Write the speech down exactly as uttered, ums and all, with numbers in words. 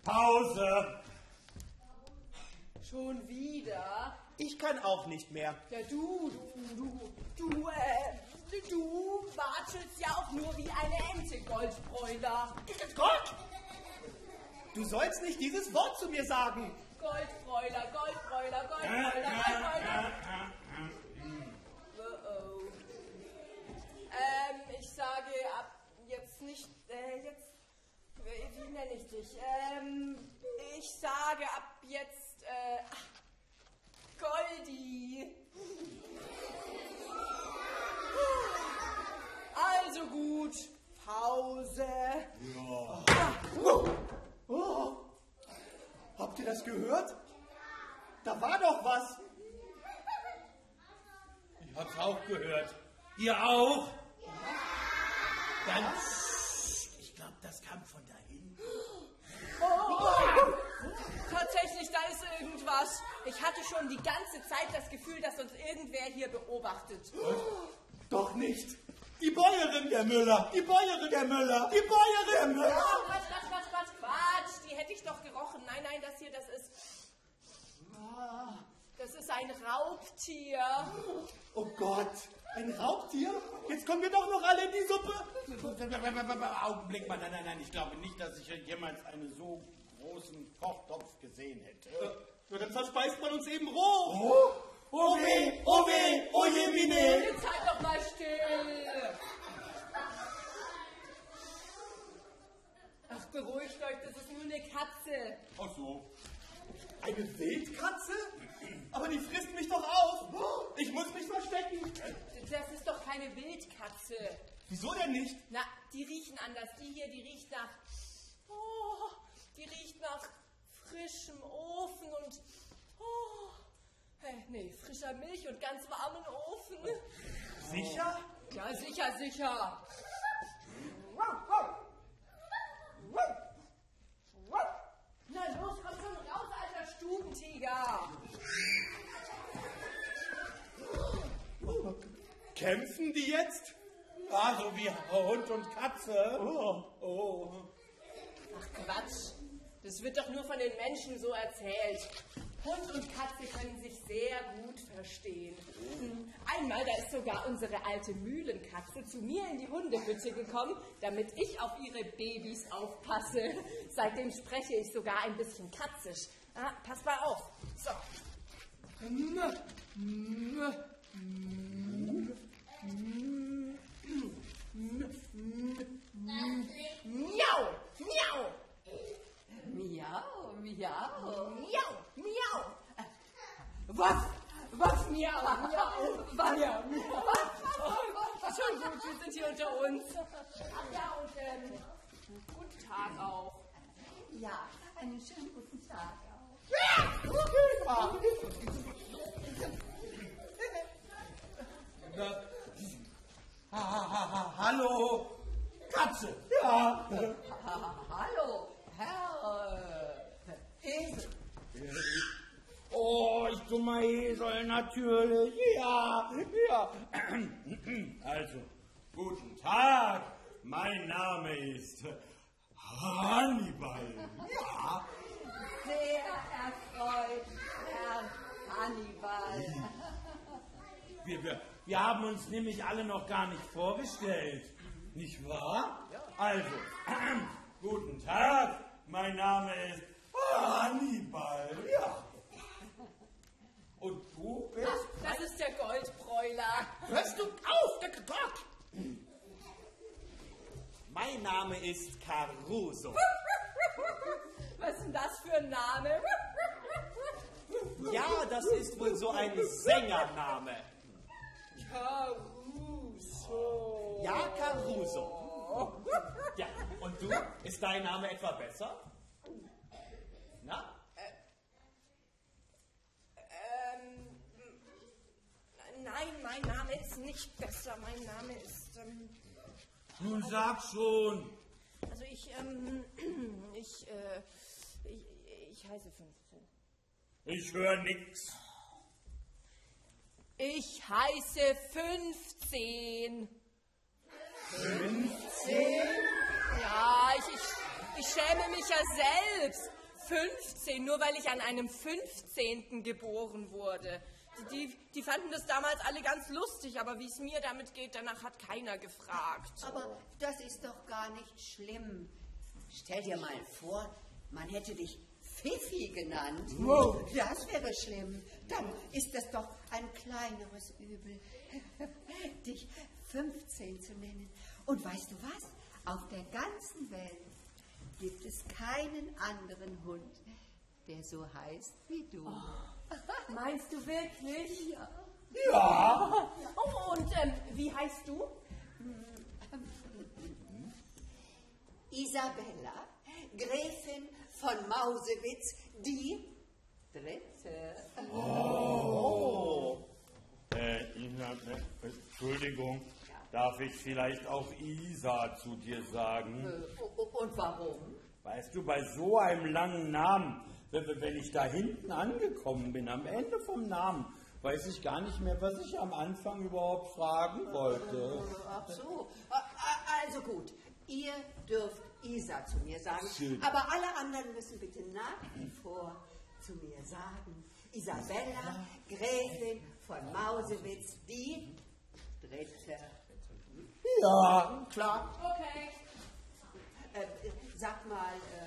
Pause. Schon wieder? Ich kann auch nicht mehr. Ja, du, du, du, du, äh, du watschelst ja auch nur wie eine Ente, Goldbräuler. Gott! Du sollst nicht dieses Wort zu mir sagen. Goldbräuler, Goldbräuler, Goldbräuler, Goldbräuler. Oh, oh. Ähm, ich sage ab jetzt nicht, äh, jetzt, wie, wie nenne ich dich? Ähm, ich sage ab jetzt, äh, Goldi. Also gut, Pause. Ja. Oh. Oh. Habt ihr das gehört? Da war doch was. Ich hab's auch gehört. Ihr auch? Dann, ich glaube, das kam von da hinten. Oh, tatsächlich, da ist irgendwas. Ich hatte schon die ganze Zeit das Gefühl, dass uns irgendwer hier beobachtet. Doch nicht. Die Bäuerin der Müller. Die Bäuerin der Müller. Die Bäuerin der Müller. Oh, Quatsch, Quatsch, Quatsch, Quatsch, Quatsch. Die hätte ich doch gerochen. Nein, nein, das hier, das ist... Das ist ein Raubtier. Oh Gott. Ein Raubtier? Jetzt kommen wir doch noch alle in die Suppe. Augenblick mal, nein, nein, nein. Ich glaube nicht, dass ich jemals einen so großen Kochtopf gesehen hätte. Nur dann verspeist man uns eben roh. Oh, oh weh, oh weh, oh je, Mine. Jetzt halt doch mal still. Ach, beruhigt euch, das ist nur eine Katze. Ach so. Eine Wildkatze? Aber die frisst mich doch auf. Ich muss mich verstecken. Das ist doch keine Wildkatze. Wieso denn nicht? Na, die riechen anders. Die hier, die riecht nach... Oh, die riecht nach frischem Ofen und... Oh, hey, nee, frischer Milch und ganz warmen Ofen. Sicher? Ja, sicher, sicher. Na los, komm schon raus, alter Stubentiger. Kämpfen die jetzt? Ah, so wie Hund und Katze. Oh. Oh. Ach Quatsch, das wird doch nur von den Menschen so erzählt. Hund und Katze können sich sehr gut verstehen. Einmal, da ist sogar unsere alte Mühlenkatze zu mir in die Hundehütte gekommen, damit ich auf ihre Babys aufpasse. Seitdem spreche ich sogar ein bisschen katzisch. Ah, pass mal auf. So. Miau, miau. Miau, miau, miau, miau. Was? Was miau? Miau, was? Miau, miau. Schon gut, wir sind hier unter uns. Ach ja, und ähm, guten Tag auch. Ja, einen schönen guten Tag auch. Na, ha, ha, ha, ha, hallo, Katze. Ja. Hallo, Herr äh, Esel. Oh, ich dummer Esel, natürlich. Ja, ja. Also, guten Tag. Mein Name ist Hannibal. Ja. Sehr erfreut, Herr Hannibal. Wir, wir, wir haben uns nämlich alle noch gar nicht vorgestellt. Nicht wahr? Ja. Also, guten Tag. Mein Name ist Hannibal. Ja. Und du bist? Das, das ist der Goldbräuler. Hörst du auf, der Gott! Mein Name ist Caruso. Was ist denn das für ein Name? Ja, das ist wohl so ein Sängername. Caruso. Ja, Caruso. Ja, und du? Ist dein Name etwa besser? Na? Ähm, nein, mein Name ist nicht besser. Mein Name ist, ähm, Nun sag schon. also ich, ähm, ich, äh, ich, ich heiße fünfzehn. Ich höre nix. Ich heiße fünfzehn. fünfzehn? Ja, ich, ich, ich schäme mich ja selbst. fünfzehn, nur weil ich an einem fünfzehnten geboren wurde. Die, die fanden das damals alle ganz lustig, aber wie es mir damit geht, danach hat keiner gefragt. Aber das ist doch gar nicht schlimm. Stell dir mal vor, man hätte dich Pfiffi genannt. Wow. Das wäre schlimm. Dann ist das doch ein kleineres Übel, dich fünfzehn zu nennen. Und weißt du was? Auf der ganzen Welt gibt es keinen anderen Hund, der so heißt wie du. Oh, meinst du wirklich? Ja. Ja. Oh, und ähm, wie heißt du? Isabella, Gräfin von Mausewitz, die Dritte. Oh. Äh, Ina, ne, Entschuldigung, darf ich vielleicht auch Isa zu dir sagen? Äh, und warum? Weißt du, bei so einem langen Namen, wenn ich da hinten angekommen bin, am Ende vom Namen, weiß ich gar nicht mehr, was ich am Anfang überhaupt fragen wollte. Ach so, also gut, ihr dürft Isa zu mir sagen, Schön. aber alle anderen müssen bitte nach wie vor zu mir sagen, Isabella, Gräfin von Mausewitz, die Dritte. Ja, klar. Okay. Äh, sag mal,